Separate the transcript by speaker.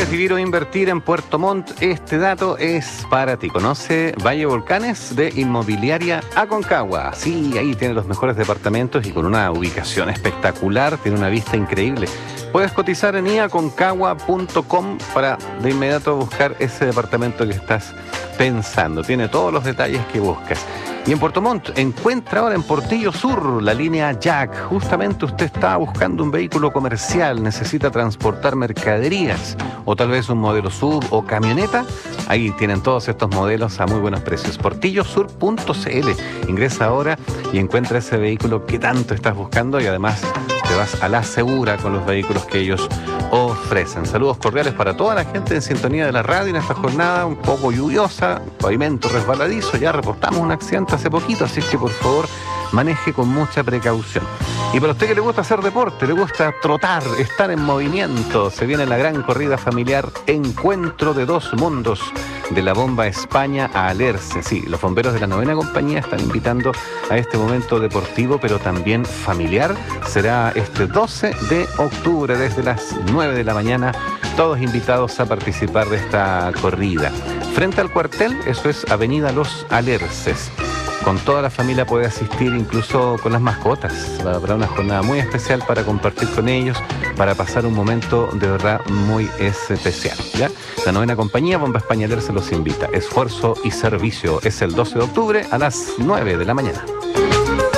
Speaker 1: ¿Quieres vivir o invertir en Puerto Montt? Este dato es para ti. Conoce Valle Volcanes de Inmobiliaria Aconcagua. Sí, ahí tiene los mejores departamentos y con una ubicación espectacular, tiene una vista increíble. Puedes cotizar en iaconcagua.com para de inmediato buscar ese departamento que estás pensando. Tiene todos los detalles que buscas. Y en Puerto Montt, encuentra ahora en Portillo Sur la línea Jack. Justamente usted está buscando un vehículo comercial, necesita transportar mercaderías, o tal vez un modelo sub o camioneta. Ahí tienen todos estos modelos a muy buenos precios. portillosur.cl. Ingresa ahora y encuentra ese vehículo que tanto estás buscando y además te vas a la segura con los vehículos que ellos ofrecen. Saludos cordiales para toda la gente en sintonía de la radio en esta jornada un poco lluviosa, pavimento resbaladizo. Ya reportamos un accidente hace poquito, así que por favor maneje con mucha precaución. Y para usted que le gusta hacer deporte, le gusta trotar, estar en movimiento, se viene la gran corrida familiar Encuentro de Dos Mundos de la Bomba España a Alerce. Sí, los bomberos de la 9ª compañía están invitando a este momento deportivo, pero también familiar. Será este 12 de octubre desde las 9 de la mañana, todos invitados a participar de esta corrida. Frente al cuartel, eso es Avenida Los Alerces. Con toda la familia puede asistir, incluso con las mascotas. Habrá una jornada muy especial para compartir con ellos, para pasar un momento de verdad muy especial, ¿ya? La 9ª compañía Bomba España Alerce los invita. Esfuerzo y servicio. Es el 12 de octubre a las 9 de la mañana.